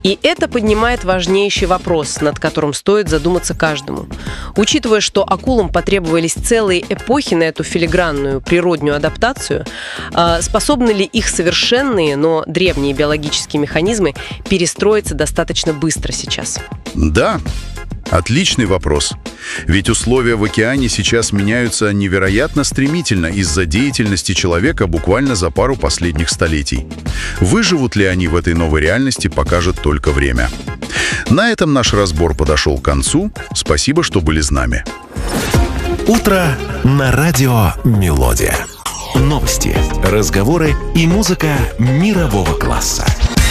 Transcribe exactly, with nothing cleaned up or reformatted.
И это поднимает важнейший вопрос, над которым стоит задуматься каждому. Учитывая, что акулам потребовались целые эпохи на эту филигранную природную адаптацию, способны ли их совершенные, но древние биологические механизмы перестроиться достаточно быстро сейчас? Да, отличный вопрос. Ведь условия в океане сейчас меняются невероятно стремительно из-за деятельности человека буквально за пару последних столетий. Выживут ли они в этой новой реальности, покажет только время. На этом наш разбор подошел к концу. Спасибо, что были с нами. Утро на радио «Мелодия». Новости, разговоры и музыка мирового класса.